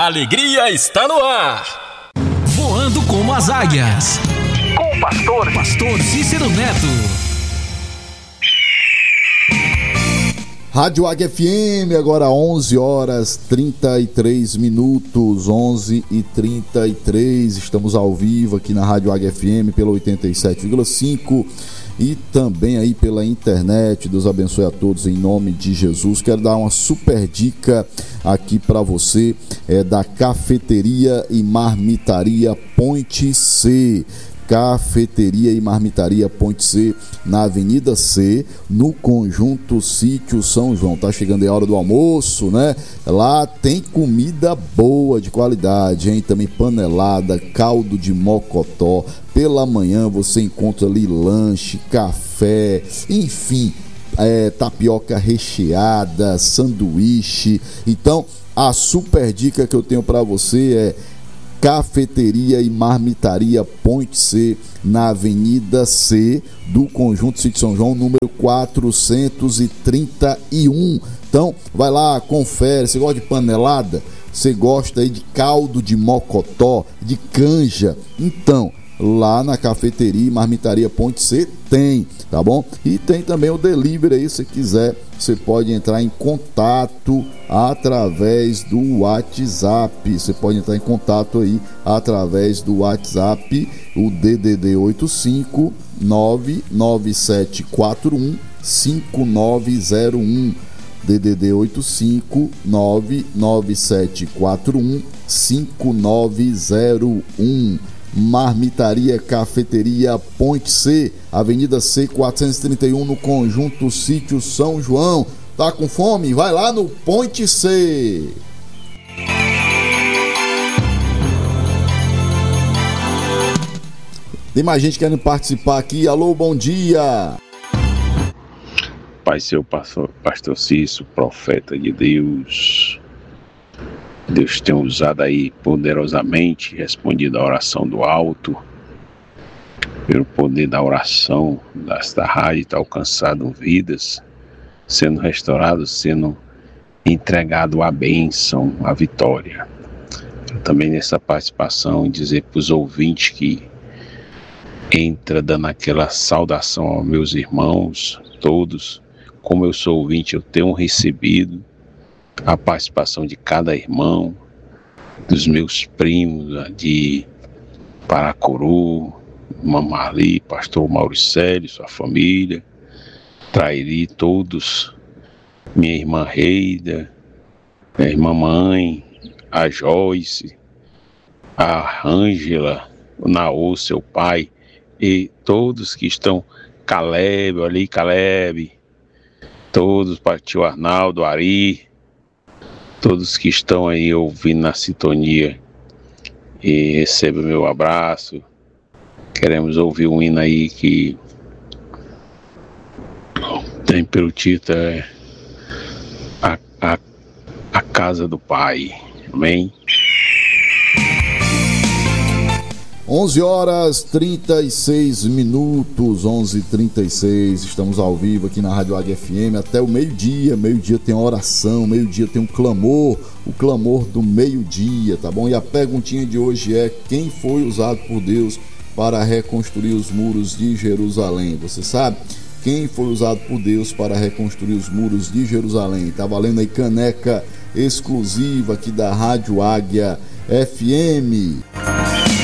A alegria está no ar. Voando como as águias. Com o pastor Cícero Neto. Rádio Águia FM, agora 11 horas 33 minutos, 11h33. Estamos ao vivo aqui na Rádio Águia FM pela 87,5 e também aí pela internet. Deus abençoe a todos em nome de Jesus. Quero dar uma super dica aqui para você, da Cafeteria e Marmitaria Ponte C. Cafeteria e Marmitaria Ponte C, na Avenida C, no Conjunto Sítio São João. Tá chegando a hora do almoço, né? Lá tem comida boa, de qualidade, hein? Também panelada, caldo de mocotó. Pela manhã você encontra ali lanche, café, enfim, tapioca recheada, sanduíche. Então, a super dica que eu tenho para você é Cafeteria e Marmitaria Ponte C, na Avenida C, do Conjunto Sítio São João, número 431. Então, vai lá, confere. Você gosta de panelada? Você gosta aí de caldo de mocotó, de canja? Então, lá na Cafeteria e Marmitaria Ponte C tem, tá bom? E tem também o delivery aí, se quiser, você pode entrar em contato através do WhatsApp. Você pode entrar em contato aí através do WhatsApp, o DDD 85 99741 5901. DDD 85 99741 5901. Marmitaria Cafeteria Ponte C, Avenida C 431, no Conjunto Sítio São João. Tá com fome? Vai lá no Ponte C. Tem mais gente querendo participar aqui. Alô, bom dia. Pai, seu pastor Cícero, profeta de Deus. Deus tem usado aí poderosamente, respondido a oração do alto, pelo poder da oração desta rádio, está alcançando vidas, sendo restaurados, sendo entregado a bênção, a vitória. Eu também nessa participação dizer para os ouvintes que entra dando aquela saudação aos meus irmãos, todos, como eu sou ouvinte, eu tenho recebido a participação de cada irmão, dos meus primos de Paracuru, Mamali, pastor Mauricélio, sua família, Trairi, todos, minha irmã Reida, minha irmã mãe, a Joyce, a Ângela, o Naô, seu pai, e todos que estão, Caleb, todos, para tio Arnaldo, Ari, todos que estão aí ouvindo na sintonia, e receba meu abraço. Queremos ouvir um hino aí que tem pelo título a Casa do Pai. Amém? 11 horas 36 minutos, 11h36, estamos ao vivo aqui na Rádio Águia FM até o meio-dia. Meio-dia tem oração, meio-dia tem um clamor, o clamor do meio-dia, tá bom? E a perguntinha de hoje é: quem foi usado por Deus para reconstruir os muros de Jerusalém? Você sabe? Quem foi usado por Deus para reconstruir os muros de Jerusalém? Tá valendo aí caneca exclusiva aqui da Rádio Águia FM.